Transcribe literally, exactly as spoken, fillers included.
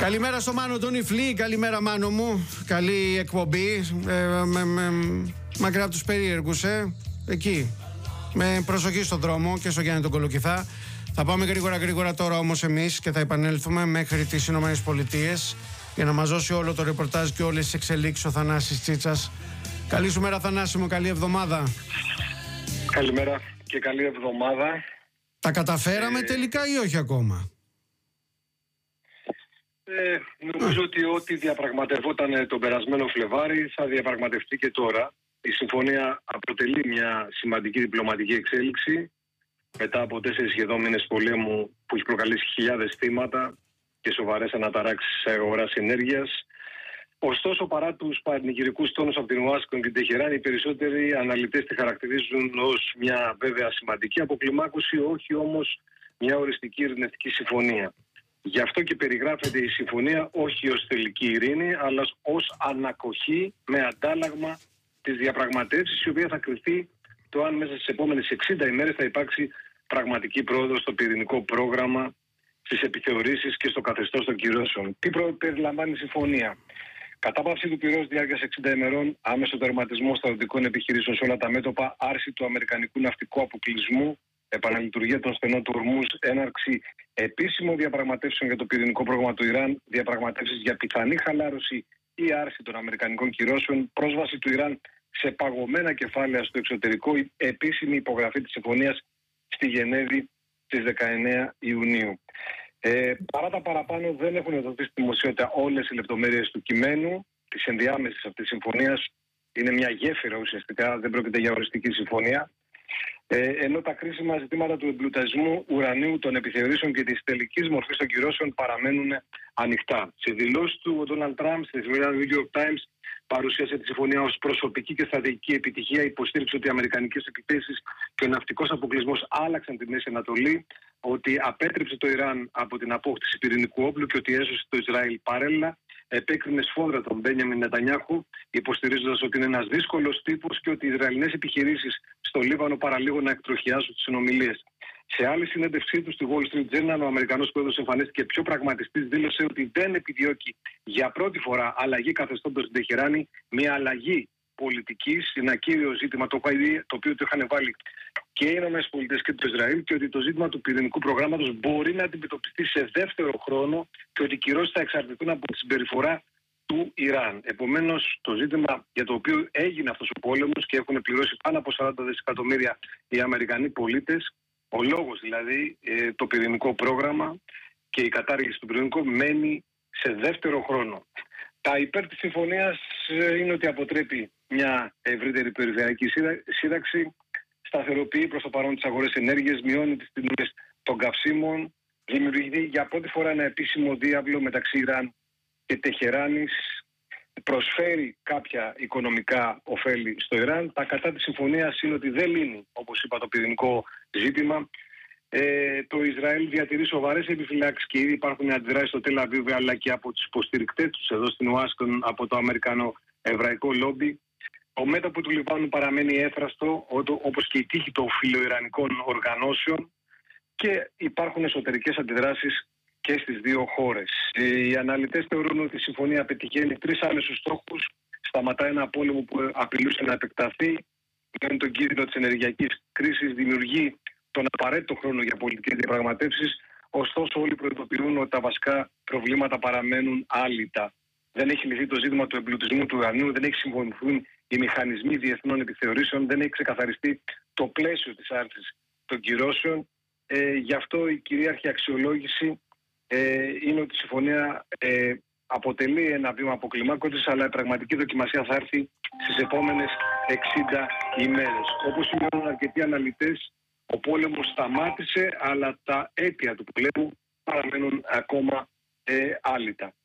Καλημέρα στο Μάνο τον Ιφλή, καλημέρα Μάνο μου. Καλή εκπομπή. ε, με, με, Μακριά από τους περίεργους, ε. Εκεί. Με προσοχή στον δρόμο και στο Γιάννη τον Κολοκυθά. Θα πάμε γρήγορα γρήγορα τώρα όμως εμείς και θα επανέλθουμε μέχρι τις Ηνωμένες Πολιτείες για να μας δώσει όλο το ρεπορτάζ και όλες τις εξελίξεις ο Θανάσης Τσίτσας. Καλή σου μέρα Θανάση μου, καλή εβδομάδα. Καλημέρα και καλή εβδομάδα. Τα καταφέραμε ε... τελικά ή όχι ακόμα? Ε, νομίζω Α. ότι ό,τι διαπραγματευόταν τον περασμένο Φλεβάρι θα διαπραγματευτεί και τώρα. Η συμφωνία αποτελεί μια σημαντική διπλωματική εξέλιξη μετά από τέσσερις σχεδόν μήνες πολέμου που έχει προκαλέσει χιλιάδες θύματα και σοβαρές αναταράξεις σε αγοράς ενέργειας. Ωστόσο, παρά τους πανηγυρικούς τόνους από την Ουάσιγκτον και την Τεχεράνη, οι περισσότεροι αναλυτές τη χαρακτηρίζουν ως μια βέβαια σημαντική αποκλιμάκωση, όχι όμως μια οριστική ειρηνευτική συμφωνία. Γι' αυτό και περιγράφεται η συμφωνία όχι ως τελική ειρήνη, αλλά ως ανακοχή με αντάλλαγμα της διαπραγματεύσης, η οποία θα κριθεί το αν μέσα στις επόμενες εξήντα ημέρες θα υπάρξει πραγματική πρόοδος στο πυρηνικό πρόγραμμα, στις επιθεωρήσεις και στο καθεστώς των κυρώσεων. Τι περιλαμβάνει η συμφωνία? Κατάπαυση του πυρός διάρκειας εξήντα ημερών, άμεσο τερματισμό στρατιωτικών επιχειρήσεων σε όλα τα μέτωπα, άρση του αμερικανικού ναυτικού αποκλεισμού, επαναλειτουργία των στενών του Ορμούζ, έναρξη επίσημων διαπραγματεύσεων για το πυρηνικό πρόγραμμα του Ιράν, διαπραγματεύσεις για πιθανή χαλάρωση ή άρση των αμερικανικών κυρώσεων, πρόσβαση του Ιράν σε παγωμένα κεφάλαια στο εξωτερικό, επίσημη υπογραφή της συμφωνίας στη Γενέβη στις δεκαεννέα Ιουνίου. Ε, παρά τα παραπάνω, δεν έχουν δοθεί στη δημοσιότητα όλες οι λεπτομέρειες του κειμένου της ενδιάμεσης αυτής της συμφωνίας. Είναι μια γέφυρα ουσιαστικά, δεν πρόκειται για οριστική συμφωνία. Ε, ενώ τα κρίσιμα ζητήματα του εμπλουτισμού ουρανίου, των επιθεωρήσεων και της τελικής μορφής των κυρώσεων παραμένουν ανοιχτά. Σε δηλώσεις του, ο Ντόναλντ Τραμπ στη εφημερίδα του New York Times παρουσίασε τη συμφωνία ως προσωπική και στρατηγική επιτυχία. Υποστήριξε ότι οι αμερικανικές επιθέσεις και ο ναυτικός αποκλεισμός άλλαξαν τη Μέση Ανατολή, ότι απέτρεψε το Ιράν από την απόκτηση πυρηνικού όπλου και ότι έσωσε το Ισραήλ. Παράλληλα, επέκρινε σφόδρα τον Μπένιαμιν Νετανιάχου, υποστηρίζοντας ότι είναι ένας δύσκολος τύπος και ότι οι Ισραηλινές επιχειρήσεις στο Λίβανο παραλίγο να εκτροχιάσουν τις συνομιλίες. Σε άλλη συνέντευξή του στη Wall Street Journal, ο Αμερικανός πρόεδρος εμφανίστηκε πιο πραγματιστής, δήλωσε ότι δεν επιδιώκει για πρώτη φορά αλλαγή καθεστώτος στην Τεχεράνη, μια αλλαγή πολιτικής, ένα κύριο ζήτημα το οποίο το είχαν βάλει και οι ΗΠΑ και το Ισραήλ, και ότι το ζήτημα του πυρηνικού προγράμματος μπορεί να αντιμετωπιστεί σε δεύτερο χρόνο και ότι οι κυρώσεις θα εξαρτηθούν από τη συμπεριφορά του Ιράν. Επομένως, το ζήτημα για το οποίο έγινε αυτός ο πόλεμος και έχουν πληρώσει πάνω από σαράντα δισεκατομμύρια οι Αμερικανοί πολίτες, ο λόγος δηλαδή, το πυρηνικό πρόγραμμα και η κατάργηση του πυρηνικού μένει σε δεύτερο χρόνο. Τα υπέρ της συμφωνίας είναι ότι αποτρέπει μια ευρύτερη περιφερειακή σύραξη, σταθεροποιεί προς το παρόν τις αγορές ενέργειας, μειώνει τις τιμές των καυσίμων, δημιουργεί για πρώτη φορά ένα επίσημο διάβλο μεταξύ Ιράν και Τεχεράνης, προσφέρει κάποια οικονομικά ωφέλη στο Ιράν. Τα κατά της συμφωνίας είναι ότι δεν λύνει, όπως είπα, το πυρηνικό ζήτημα. Ε, το Ισραήλ διατηρεί σοβαρές επιφυλάξεις και ήδη υπάρχουν αντιδράσεις στο Τελ Αβίβ αλλά και από τους υποστηρικτές τους εδώ στην Ουάσιγκτον από το αμερικανο-εβραϊκό λόμπι. Το μέτωπο του Λιβάνου παραμένει έθραστο, όπως και η τύχη των φιλοϊρανικών οργανώσεων, και υπάρχουν εσωτερικές αντιδράσεις και στις δύο χώρες. Οι αναλυτές θεωρούν ότι η συμφωνία πετυχαίνει τρεις άμεσους στόχους. Σταματά ένα πόλεμο που απειλούσε να επεκταθεί, μειώνει τον κίνδυνο της ενεργειακής κρίσης, δημιουργεί τον απαραίτητο χρόνο για πολιτικές διαπραγματεύσεις. Ωστόσο, όλοι προειδοποιούν ότι τα βασικά προβλήματα παραμένουν άλυτα. Δεν έχει λυθεί το ζήτημα του εμπλουτισμού του ουρανίου, δεν έχει συμφωνηθούν οι μηχανισμοί διεθνών επιθεωρήσεων, δεν έχει ξεκαθαριστεί το πλαίσιο της άρσης των κυρώσεων. Ε, γι' αυτό η κυρίαρχη αξιολόγηση ε, είναι ότι η συμφωνία ε, αποτελεί ένα βήμα αποκλιμάκωσης, αλλά η πραγματική δοκιμασία θα έρθει στις επόμενες εξήντα ημέρες. Όπως σημειώνουν αρκετοί αναλυτές, ο πόλεμος σταμάτησε, αλλά τα αίτια του πολέμου παραμένουν ακόμα ε, άλυτα.